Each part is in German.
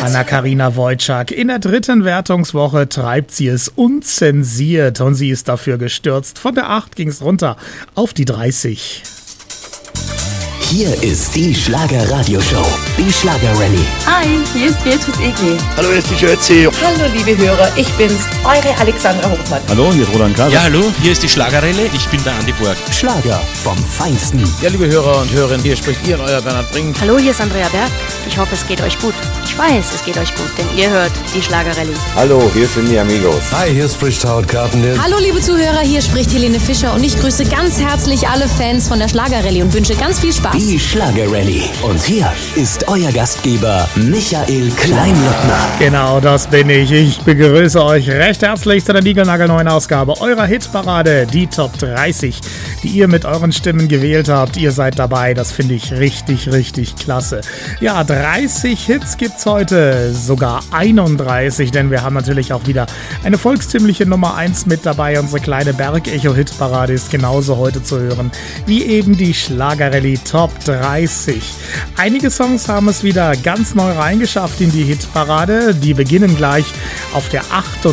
Anna-Karina Wojcik. In der 3. Wertungswoche treibt sie es unzensiert und sie ist dafür gestürzt. Von der 8 ging es runter auf die 30. Hier ist die Schlager-Radio-Show, die Schlager-Rallye. Hi, hier ist Beatrice Egli. Hallo, hier ist die Schötzi. Hallo, liebe Hörer, ich bin's, eure Alexandra Hofmann. Hallo, hier ist Roland Kaiser. Ja, hallo, hier ist die Schlager-Rallye. Ich bin der Andi Borg. Schlager vom Feinsten. Ja, liebe Hörer und Hörerinnen, hier spricht Ihr und euer Bernhard Brink. Hallo, hier ist Andrea Berg. Ich hoffe, es geht euch gut. Ich weiß, es geht euch gut, denn ihr hört die Schlager-Rallye. Hallo, hier sind die Amigos. Hi, hier spricht Howard Carpendale. Hallo, liebe Zuhörer, hier spricht Helene Fischer und ich grüße ganz herzlich alle Fans von der Schlager-Rallye und wünsche ganz viel Spaß. Die Schlager-Rallye. Und hier ist euer Gastgeber Michael Kleinlottner. Genau, das bin ich. Ich begrüße euch recht herzlich zu der niegelnagelneuen Ausgabe eurer Hitparade, die Top 30, die ihr mit euren Stimmen gewählt habt. Ihr seid dabei, das finde ich richtig, richtig klasse. Ja, 30 Hits gibt's heute, sogar 31, denn wir haben natürlich auch wieder eine volkstümliche Nummer 1 mit dabei. Unsere kleine Berg-Echo-Hitparade ist genauso heute zu hören wie eben die Schlager-Rallye Top 30. Einige Songs haben es wieder ganz neu reingeschafft in die Hitparade. Die beginnen gleich auf der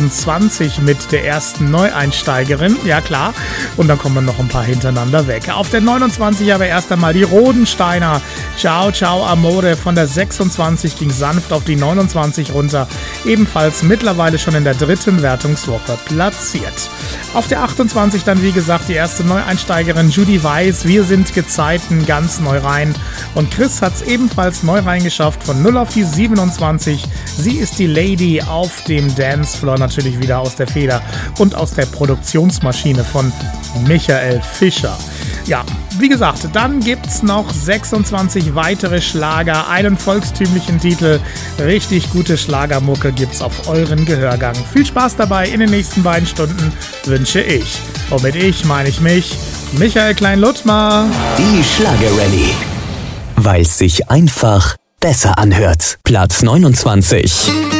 28 mit der ersten Neueinsteigerin. Ja klar. Und dann kommen noch ein paar hintereinander weg. Auf der 29 aber erst einmal die Rodensteiner. Ciao, ciao, amore. Von der 26 ging sanft auf die 29 runter. Ebenfalls mittlerweile schon in der 3. Wertungswoche platziert. Auf der 28 dann wie gesagt die erste Neueinsteigerin Judy Weiss. Wir sind Gezeiten ganz neu rein. Und Chris hat es ebenfalls neu reingeschafft von 0 auf die 27. Sie ist die Lady auf dem Dancefloor, natürlich wieder aus der Feder und aus der Produktionsmaschine von Michael Fischer. Ja, wie gesagt, dann gibt's noch 26 weitere Schlager, einen volkstümlichen Titel. Richtig gute Schlagermucke gibt's auf euren Gehörgang. Viel Spaß dabei in den nächsten beiden Stunden wünsche ich. Und mit ich meine ich mich, Michael Klein-Luttmer. Die Schlager-Rallye. Weil es sich einfach besser anhört. Platz 29.